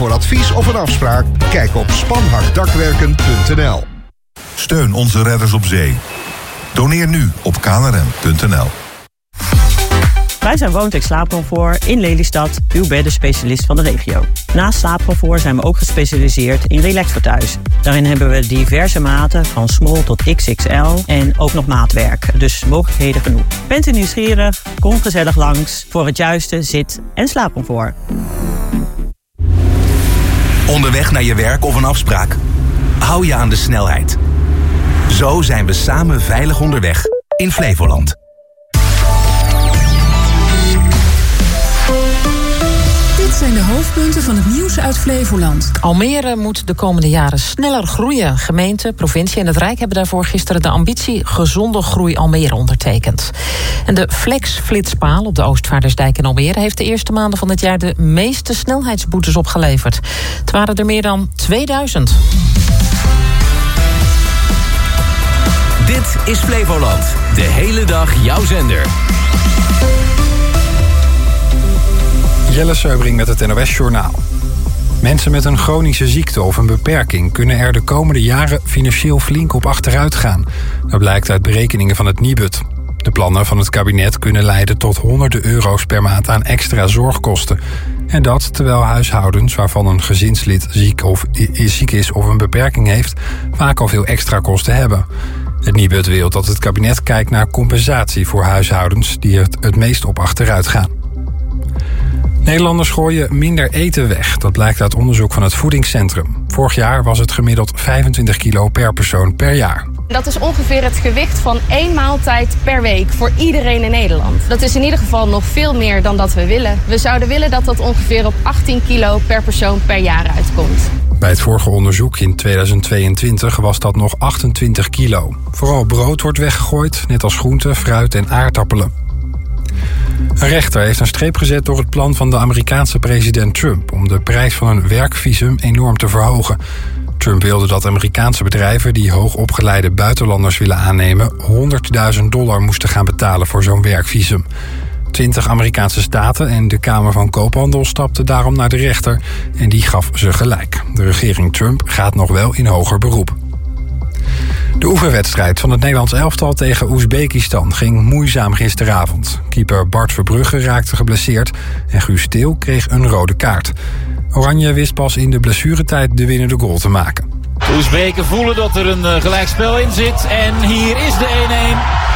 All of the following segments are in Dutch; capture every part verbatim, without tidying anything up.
Voor advies of een afspraak, kijk op spanhakdakwerken punt n l. Steun onze redders op zee. Doneer nu op k n r m punt n l. Wij zijn Woontex Slaapcomfort in Lelystad, uw beddenspecialist van de regio. Naast slaapcomfort zijn we ook gespecialiseerd in relaxfortuis. Daarin hebben we diverse maten, van small tot X X L en ook nog maatwerk. Dus mogelijkheden genoeg. Bent u nieuwsgierig? Kom gezellig langs voor het juiste zit- en slaapcomfort. Onderweg naar je werk of een afspraak? Hou je aan de snelheid. Zo zijn we samen veilig onderweg in Flevoland. Dit zijn de hoofdpunten van het nieuws uit Flevoland. Almere moet de komende jaren sneller groeien. Gemeente, provincie en het Rijk hebben daarvoor gisteren de ambitie Gezonde Groei Almere ondertekend. En de Flex-flitspaal op de Oostvaardersdijk in Almere heeft de eerste maanden van het jaar de meeste snelheidsboetes opgeleverd. Het waren er meer dan tweeduizend. Dit is Flevoland. De hele dag jouw zender. Jelle Seubring met het N O S-journaal. Mensen met een chronische ziekte of een beperking kunnen er de komende jaren financieel flink op achteruit gaan. Dat blijkt uit berekeningen van het Nibud. De plannen van het kabinet kunnen leiden tot honderden euro's per maand aan extra zorgkosten. En dat terwijl huishoudens waarvan een gezinslid ziek, of, ziek is of een beperking heeft, vaak al veel extra kosten hebben. Het Nibud wil dat het kabinet kijkt naar compensatie voor huishoudens die het het meest op achteruit gaan. Nederlanders gooien minder eten weg. Dat blijkt uit onderzoek van het Voedingscentrum. Vorig jaar was het gemiddeld vijfentwintig kilo per persoon per jaar. Dat is ongeveer het gewicht van één maaltijd per week voor iedereen in Nederland. Dat is in ieder geval nog veel meer dan dat we willen. We zouden willen dat dat ongeveer op achttien kilo per persoon per jaar uitkomt. Bij het vorige onderzoek in tweeduizend tweeëntwintig was dat nog achtentwintig kilo. Vooral brood wordt weggegooid, net als groenten, fruit en aardappelen. Een rechter heeft een streep gezet door het plan van de Amerikaanse president Trump om de prijs van een werkvisum enorm te verhogen. Trump wilde dat Amerikaanse bedrijven die hoogopgeleide buitenlanders willen aannemen honderdduizend dollar moesten gaan betalen voor zo'n werkvisum. Twintig Amerikaanse staten en de Kamer van Koophandel stapten daarom naar de rechter en die gaf ze gelijk. De regering Trump gaat nog wel in hoger beroep. De oefenwedstrijd van het Nederlands elftal tegen Oezbekistan ging moeizaam gisteravond. Keeper Bart Verbrugge raakte geblesseerd en Guus Til kreeg een rode kaart. Oranje wist pas in de blessuretijd de winnende goal te maken. De Oezbeken voelen dat er een uh, gelijkspel in zit en hier is de één-één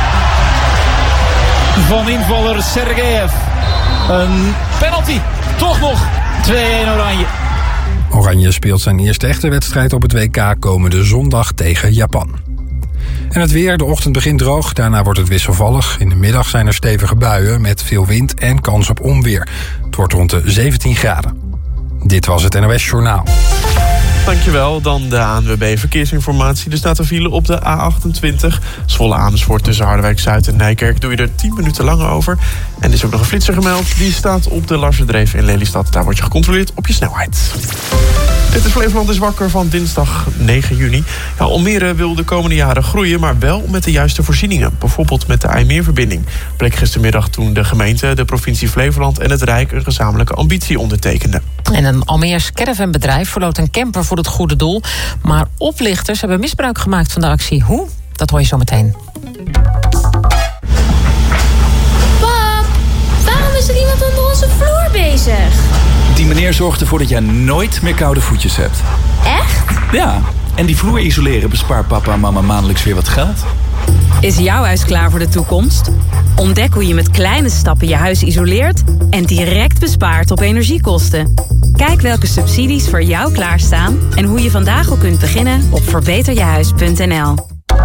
van invaller Sergeyev. Een penalty, toch nog twee-één Oranje. Oranje speelt zijn eerste echte wedstrijd op het W K komende zondag tegen Japan. En het weer, de ochtend begint droog, daarna wordt het wisselvallig. In de middag zijn er stevige buien met veel wind en kans op onweer. Het wordt rond de zeventien graden. Dit was het N O S-journaal. Dankjewel. Dan de A N W B Verkeersinformatie. Er staat een file op de A achtentwintig. Zwolle Amersfoort tussen Harderwijk-Zuid en Nijkerk. Doe je er tien minuten langer over. En er is ook nog een flitser gemeld. Die staat op de Larsendreef in Lelystad. Daar word je gecontroleerd op je snelheid. Dit is Flevoland is wakker van dinsdag negen juni. Ja, Almere wil de komende jaren groeien, maar wel met de juiste voorzieningen. Bijvoorbeeld met de IJmeerverbinding. Bleek gistermiddag toen de gemeente, de provincie Flevoland en het Rijk een gezamenlijke ambitie ondertekenden. En een Almeers caravanbedrijf verloot een camper voor het goede doel. Maar oplichters hebben misbruik gemaakt van de actie. Hoe? Dat hoor je zo meteen. Pap, waarom is er iemand onder onze vloer bezig? Die meneer zorgt ervoor dat jij nooit meer koude voetjes hebt. Echt? Ja, en die vloer isoleren bespaart papa en mama maandelijks weer wat geld. Is jouw huis klaar voor de toekomst? Ontdek hoe je met kleine stappen je huis isoleert en direct bespaart op energiekosten. Kijk welke subsidies voor jou klaarstaan en hoe je vandaag al kunt beginnen op verbeter je huis punt n l.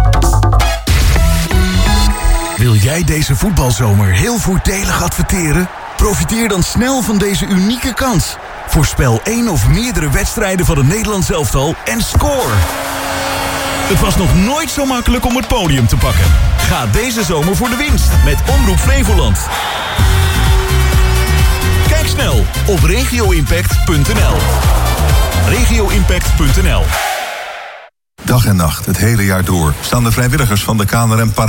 Wil jij deze voetbalzomer heel voordelig adverteren? Profiteer dan snel van deze unieke kans. Voorspel één of meerdere wedstrijden van het Nederlands elftal en score! Het was nog nooit zo makkelijk om het podium te pakken. Ga deze zomer voor de winst met Omroep Flevoland. Kijk snel op regio impact punt n l. regio impact punt n l. Dag en nacht, het hele jaar door, staan de vrijwilligers van de K N R M paraat